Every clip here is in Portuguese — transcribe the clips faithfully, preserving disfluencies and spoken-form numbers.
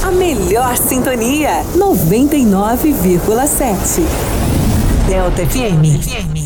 A melhor sintonia, noventa e nove vírgula sete. Delta F M.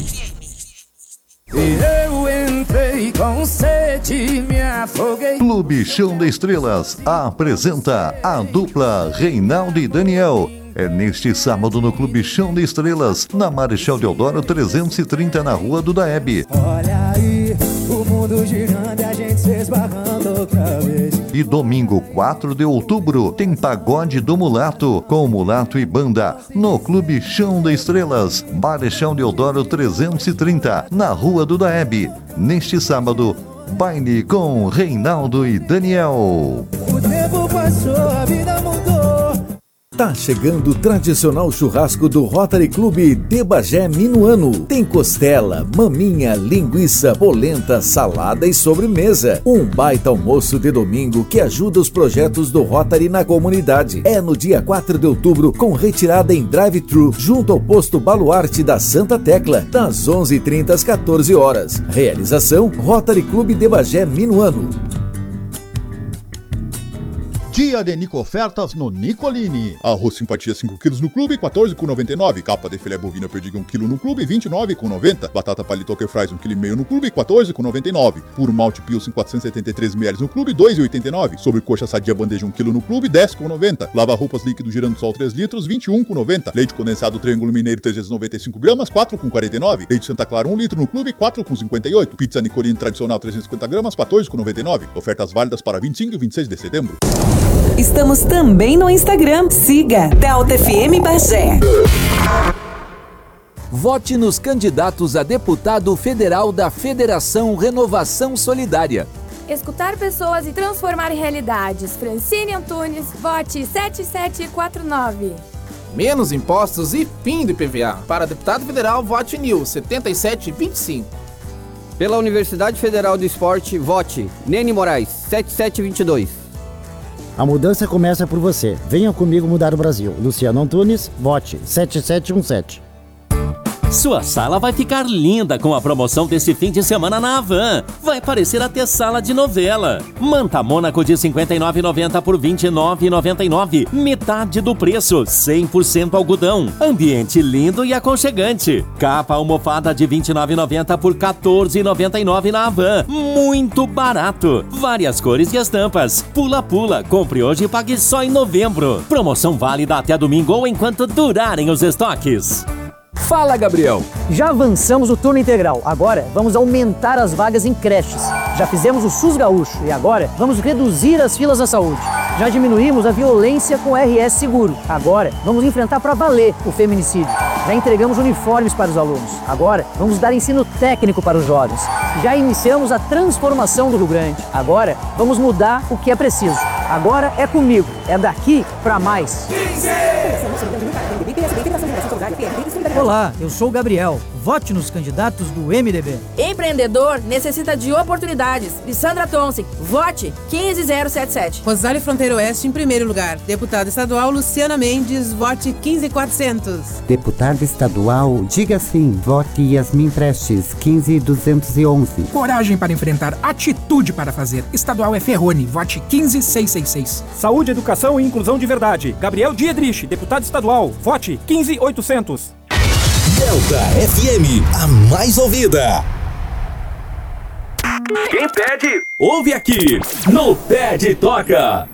Eu entrei com sede, me afoguei. Clube Chão das Estrelas apresenta a dupla Reinaldo e Daniel. É neste sábado no Clube Chão das Estrelas, na Marechal Deodoro trezentos e trinta, na Rua do Daeb. Olha aí, o mundo girando e a gente se esbarrando outra vez. E domingo, quatro de outubro, tem Pagode do Mulato, com Mulato e Banda, no Clube Chão das Estrelas, Marechal Deodoro trezentos e trinta, na Rua do Daeb. Neste sábado, baile com Reinaldo e Daniel. O tempo passou, a vida mudou. Tá chegando o tradicional churrasco do Rotary Clube de Bagé Minuano. Tem costela, maminha, linguiça, polenta, salada e sobremesa. Um baita almoço de domingo que ajuda os projetos do Rotary na comunidade. É no dia quatro de outubro, com retirada em drive-thru, junto ao posto Baluarte da Santa Tecla, das onze e trinta às quatorze horas. Realização Rotary Clube de Bagé Minuano. Dia de Nico Ofertas no Nicolini. Arroz simpatia cinco quilos no clube, quatorze reais e noventa e nove centavos. Capa de filé bovina perdiga um quilo no clube, vinte e nove reais e noventa centavos. Batata palito que fries um vírgula cinco quilo no clube, quatorze reais e noventa e nove centavos. Puro malte Pilsen quatrocentos e setenta e três mililitros no clube, dois reais e oitenta e nove centavos. Sobrecoxa sadia bandeja um quilo no clube, dez reais e noventa centavos. Lava roupas líquido girando sol três litros, vinte e um reais e noventa centavos. Leite condensado Triângulo Mineiro trezentos e noventa e cinco gramas, quatro reais e quarenta e nove centavos. Leite Santa Clara um litro no clube, quatro reais e cinquenta e oito centavos. Pizza Nicolini tradicional trezentos e cinquenta gramas, quatorze reais e noventa e nove centavos. Ofertas válidas para vinte e cinco e vinte e seis de setembro. Estamos também no Instagram. Siga Delta F M Bagé. Vote nos candidatos a deputado federal da Federação Renovação Solidária. Escutar pessoas e transformar realidades. Francine Antunes, vote sete sete quatro nove. Menos impostos e fim do I P V A. Para deputado federal, vote N I L setenta e sete vinte e cinco. Pela Universidade Federal do Esporte, vote Nene Moraes sete sete dois dois. A mudança começa por você. Venha comigo mudar o Brasil. Luciano Antunes, vote sete sete um sete. Sua sala vai ficar linda com a promoção desse fim de semana na Havan. Vai parecer até sala de novela. Manta Mônaco de cinquenta e nove reais e noventa centavos por vinte e nove reais e noventa e nove centavos. Metade do preço, cem por cento algodão. Ambiente lindo e aconchegante. Capa almofada de vinte e nove reais e noventa centavos por quatorze reais e noventa e nove centavos na Havan. Muito barato. Várias cores e estampas. Pula pula. Compre hoje e pague só em novembro. Promoção válida até domingo ou enquanto durarem os estoques. Fala, Gabriel! Já avançamos o turno integral. Agora vamos aumentar as vagas em creches. Já fizemos o SUS Gaúcho e agora vamos reduzir as filas da saúde. Já diminuímos a violência com o R S Seguro. Agora vamos enfrentar para valer o feminicídio. Já entregamos uniformes para os alunos. Agora vamos dar ensino técnico para os jovens. Já iniciamos a transformação do Rio Grande. Agora vamos mudar o que é preciso. Agora é comigo. É daqui para mais. Olá, eu sou o Gabriel. Vote nos candidatos do M D B. Empreendedor necessita de oportunidades. Lissandra Tonsi, vote quinze zero sete sete. Rosário Fronteiro Oeste em primeiro lugar. Deputada estadual Luciana Mendes, vote quinze quatrocentos. Deputada estadual, diga sim, vote Yasmin Prestes, quinze duzentos e onze. Coragem para enfrentar, atitude para fazer. Estadual é Ferrone, vote quinze seiscentos e sessenta e seis. Saúde, educação e inclusão de verdade. Gabriel Diedrich, deputado estadual, vote quinze oitocentos. Delta F M, a mais ouvida. Quem pede, ouve aqui no Pede Toca.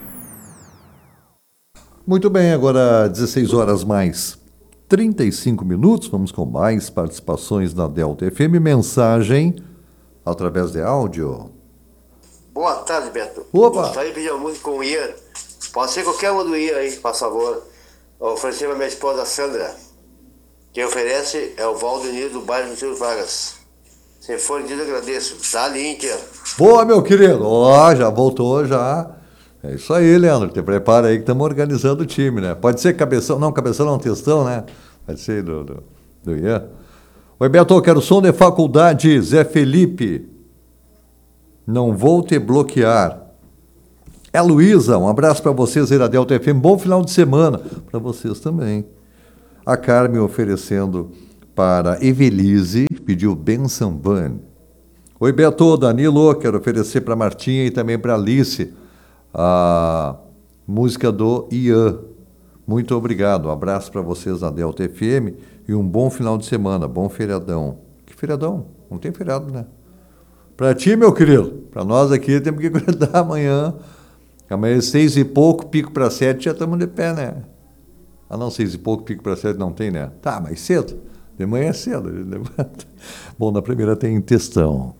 Muito bem, agora dezesseis horas mais trinta e cinco minutos. Vamos com mais participações na Delta F M. Mensagem através de áudio. Boa tarde, Beto. Opa! Gostaria de pedir uma música com o Ian. Pode ser qualquer uma do Ian aí, por favor. Oferecer para minha esposa Sandra. Quem oferece é o Valdemir do bairro Getúlio Vargas. Se for de agradeço. Tá, Líntia. Boa, meu querido. Ó, oh, já voltou, já. É isso aí, Leandro. Te prepara aí que estamos organizando o time, né? Pode ser cabeção. Não, cabeção não, textão, né? Pode ser do, do, do Ian. Oi, Beto, eu quero som de faculdade. Zé Felipe. Não vou te bloquear. É Luísa, um abraço para vocês aí da Delta F M. Bom final de semana para vocês também. A Carmen oferecendo para Evelise, pediu Benção Van. Oi, Beto, Danilo, quero oferecer para Martinha e também para Alice. A música do Ian. Muito obrigado. Um abraço para vocês na Delta F M e um bom final de semana, bom feriadão. Que feriadão? Não tem feriado, né? Para ti, meu querido, para nós aqui temos que acordar amanhã. Amanhã seis e pouco, pico para sete, já estamos de pé, né? Ah, não, seis e pouco, pico para sete não tem, né? Tá, mas cedo. De manhã é cedo. Bom, na primeira tem textão.